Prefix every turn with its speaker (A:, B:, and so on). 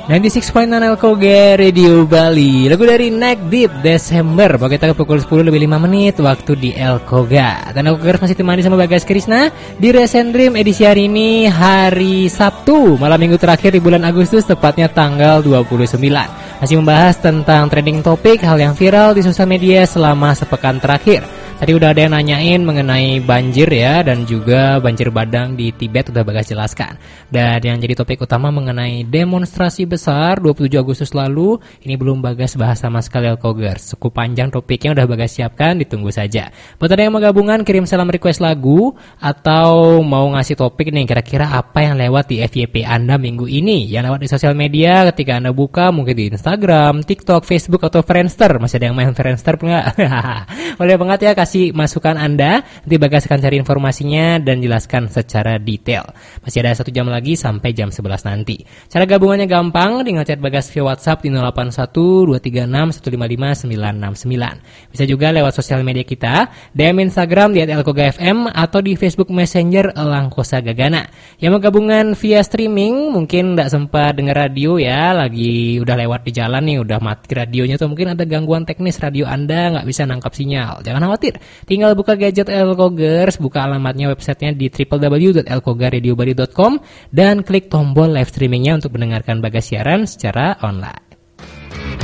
A: 96.9 Elkoga Radio Bali. Lagu dari Neck Deep Desember. Pagi kita pukul 10 lebih 5 menit waktu di Elkoga. Dan Elkoga masih temani sama Bagas Krisna di Recent Dream edisi hari ini, hari Sabtu, malam minggu terakhir di bulan Agustus, tepatnya tanggal 29. Masih membahas tentang trending topik, hal yang viral di sosial media selama sepekan terakhir. Tadi udah ada yang nanyain mengenai banjir ya, dan juga banjir bandang di Tibet udah Bagas jelaskan. Dan yang jadi topik utama mengenai demonstrasi besar 27 Agustus lalu, ini belum Bagas bahas sama sekali Elkogers. Cukup panjang topiknya udah Bagas siapkan, ditunggu saja. Buat ada yang mau gabungan, kirim salam request lagu, atau mau ngasih topik nih, kira-kira apa yang lewat di FYP Anda minggu ini, yang lewat di sosial media ketika Anda buka, mungkin di Instagram, TikTok, Facebook, atau Friendster. Masih ada yang main Friendster nggak? Boleh banget ya, kasih masukan Anda, nanti Bagas akan cari informasinya dan jelaskan secara detail. Masih ada 1 jam lagi sampai jam 11 nanti. Cara gabungannya gampang, tinggal chat Bagas via WhatsApp di 081-236-155-969. Bisa juga lewat sosial media kita, DM Instagram di @elkogafm atau di Facebook Messenger Elangkosa Gagana. Yang mau gabungan via streaming, mungkin nggak sempat dengar radio ya, lagi udah lewat di jalan nih, udah mati radionya tuh, mungkin ada gangguan teknis radio Anda nggak bisa nangkap sinyal. Jangan khawatir. Tinggal buka gadget Elkogers, buka alamatnya websitenya di www.elkogaradiobali.com dan klik tombol live streamingnya untuk mendengarkan Bagas siaran secara online.